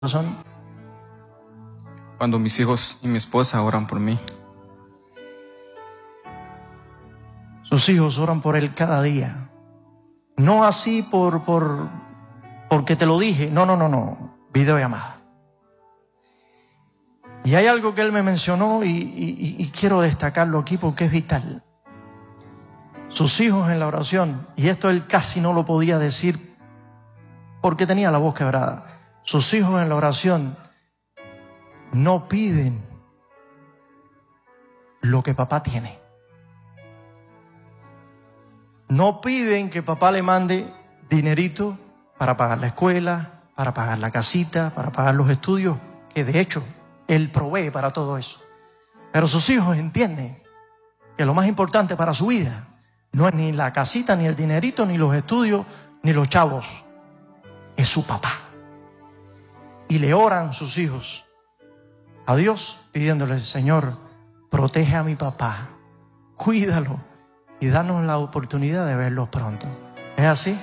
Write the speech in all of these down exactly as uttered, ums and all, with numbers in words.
corazón? Cuando mis hijos y mi esposa oran por mí. Sus hijos oran por él cada día. No así por, por, porque te lo dije. No, no, no, no. Videollamada. Y hay algo que él me mencionó y, y, y quiero destacarlo aquí porque es vital. Sus hijos en la oración, y esto él casi no lo podía decir porque tenía la voz quebrada. Sus hijos en la oración no piden lo que papá tiene. No piden que papá le mande dinerito para pagar la escuela, para pagar la casita, para pagar los estudios, que de hecho él provee para todo eso. Pero sus hijos entienden que lo más importante para su vida no es ni la casita, ni el dinerito, ni los estudios, ni los chavos. Es su papá. Y le oran sus hijos a Dios pidiéndole: Señor, protege a mi papá, cuídalo y danos la oportunidad de verlos pronto. ¿Es así?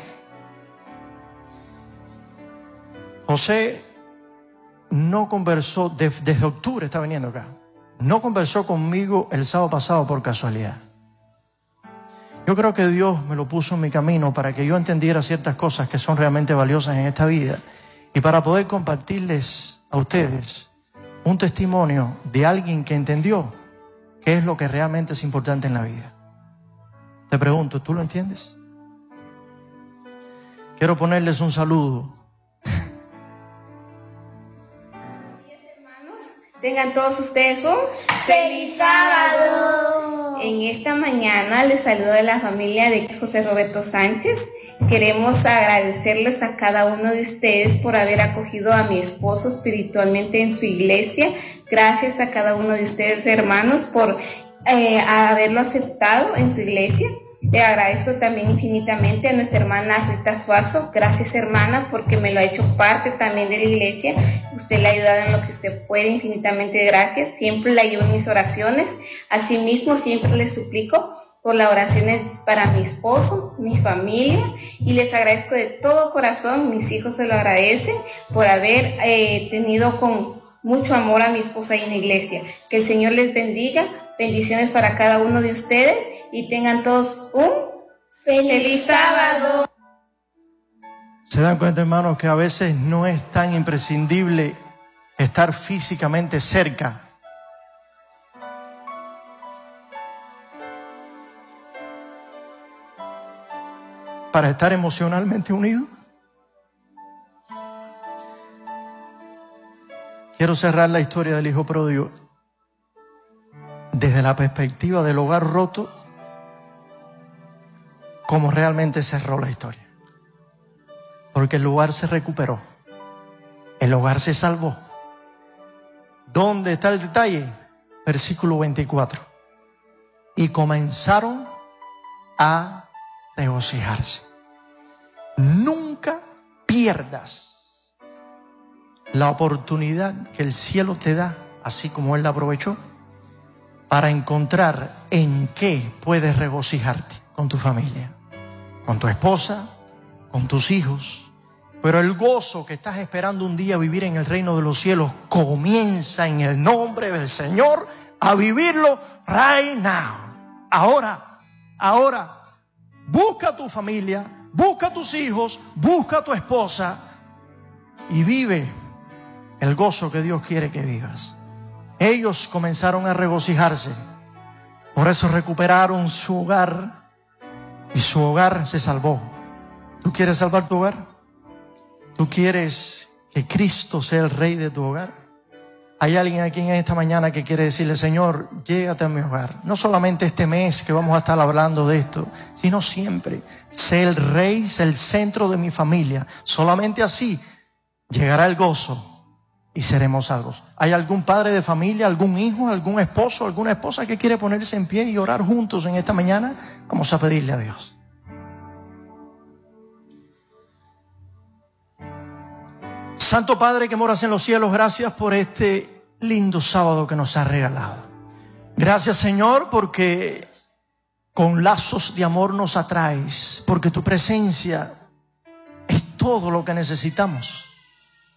José no conversó, de, desde octubre está viniendo acá, no conversó conmigo el sábado pasado por casualidad. Yo creo que Dios me lo puso en mi camino para que yo entendiera ciertas cosas que son realmente valiosas en esta vida y para poder compartirles a ustedes un testimonio de alguien que entendió qué es lo que realmente es importante en la vida. Te pregunto, ¿tú lo entiendes? Quiero ponerles un saludo. Tengan todos ustedes un feliz sábado. En esta mañana les saludo de la familia de José Roberto Sánchez. Queremos agradecerles a cada uno de ustedes por haber acogido a mi esposo espiritualmente en su iglesia. Gracias a cada uno de ustedes, hermanos, por eh, haberlo aceptado en su iglesia. Le agradezco también infinitamente a nuestra hermana Rita Suazo. Gracias, hermana, porque me lo ha hecho parte también de la iglesia. Usted le ha ayudado en lo que usted puede, infinitamente gracias. Siempre la llevo en mis oraciones. Asimismo, siempre le suplico por las oraciones para mi esposo, mi familia, y les agradezco de todo corazón. Mis hijos se lo agradecen por haber eh, tenido con mucho amor a mi esposa ahí en la iglesia. Que el Señor les bendiga. Bendiciones para cada uno de ustedes y tengan todos un feliz sábado. ¿Se dan cuenta, hermanos, que a veces no es tan imprescindible estar físicamente cerca para estar emocionalmente unidos? Quiero cerrar la historia del hijo pródigo desde la perspectiva del hogar roto, como realmente cerró la historia. Porque el lugar se recuperó, el hogar se salvó. ¿Dónde está el detalle? Versículo veinticuatro. Y comenzaron a regocijarse. Nunca pierdas la oportunidad que el cielo te da, así como Él la aprovechó, para encontrar en qué puedes regocijarte con tu familia, con tu esposa, con tus hijos. Pero el gozo que estás esperando un día vivir en el reino de los cielos comienza en el nombre del Señor a vivirlo right now. Ahora, ahora, busca a tu familia, busca a tus hijos, busca a tu esposa y vive el gozo que Dios quiere que vivas. Ellos comenzaron a regocijarse. Por eso recuperaron su hogar y su hogar se salvó. ¿Tú quieres salvar tu hogar? ¿Tú quieres que Cristo sea el rey de tu hogar? Hay alguien aquí en esta mañana que quiere decirle: Señor, llégate a mi hogar. No solamente este mes que vamos a estar hablando de esto, sino siempre. Sé el rey, sé el centro de mi familia. Solamente así llegará el gozo y seremos salvos. ¿Hay algún padre de familia, algún hijo, algún esposo, alguna esposa que quiere ponerse en pie y orar juntos en esta mañana? Vamos a pedirle a Dios. Santo Padre que moras en los cielos, gracias por este lindo sábado que nos has regalado. Gracias, Señor, porque con lazos de amor nos atraes, porque tu presencia es todo lo que necesitamos.